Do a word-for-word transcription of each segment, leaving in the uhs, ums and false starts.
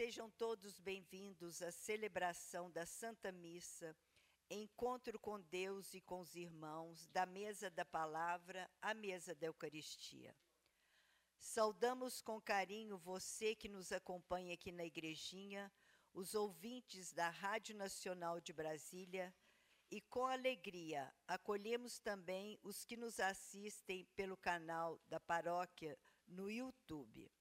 Sejam todos bem-vindos à celebração da Santa Missa, encontro com Deus e com os irmãos, da mesa da palavra à mesa da Eucaristia. Saudamos com carinho você que nos acompanha aqui na igrejinha, os ouvintes da Rádio Nacional de Brasília, e com alegria acolhemos também os que nos assistem pelo canal da paróquia no YouTube.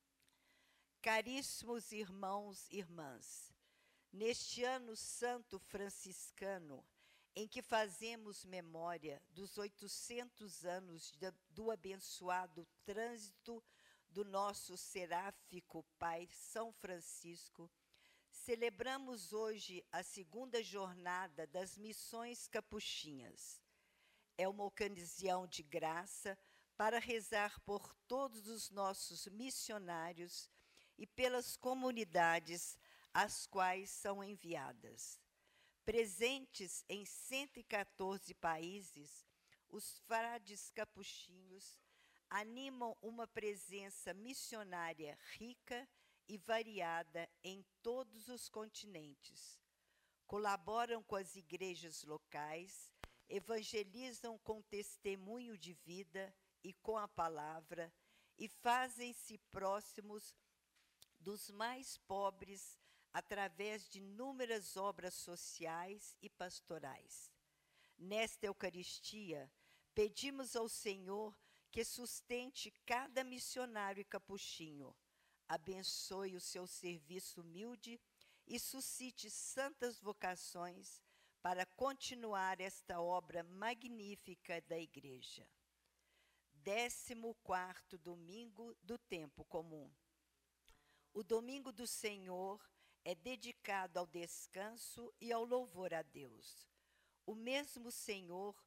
Caríssimos irmãos e irmãs, neste ano santo franciscano, em que fazemos memória dos oitocentos anos de, do abençoado trânsito do nosso seráfico Pai São Francisco, celebramos hoje a segunda jornada das missões capuchinhas. É uma ocasião de graça para rezar por todos os nossos missionários e pelas comunidades às quais são enviadas. Presentes em cento e quatorze países, os frades capuchinhos animam uma presença missionária rica e variada em todos os continentes. Colaboram com as igrejas locais, evangelizam com testemunho de vida e com a palavra, e fazem-se próximos dos mais pobres através de inúmeras obras sociais e pastorais. Nesta Eucaristia, pedimos ao Senhor que sustente cada missionário e capuchinho, abençoe o seu serviço humilde e suscite santas vocações para continuar esta obra magnífica da Igreja. Décimo quarto domingo do tempo comum. O domingo do Senhor é dedicado ao descanso e ao louvor a Deus. O mesmo Senhor